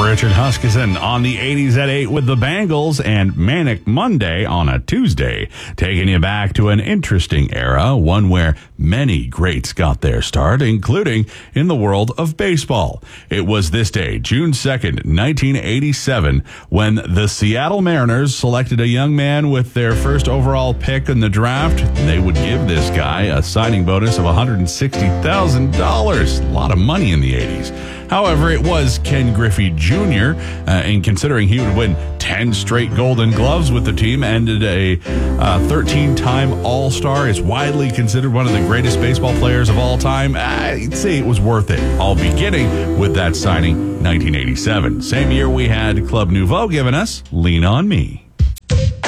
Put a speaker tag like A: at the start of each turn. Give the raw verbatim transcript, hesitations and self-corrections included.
A: Richard Huskisson on the eighties at eight with the Bangles and Manic Monday on a Tuesday, taking you back to an interesting era, one where many greats got their start, including in the world of baseball. It was this day, June second, nineteen eighty-seven, when the Seattle Mariners selected a young man with their first overall pick in the draft. They would give this guy a signing bonus of one hundred sixty thousand dollars. A lot of money in the eighties. However, it was Ken Griffey Junior, uh, and considering he would win ten straight Golden Gloves with the team, ended a uh, thirteen-time All-Star, is widely considered one of the greatest baseball players of all time. I'd say it was worth it, all beginning with that signing, nineteen eighty-seven. Same year we had Club Nouveau giving us Lean on Me.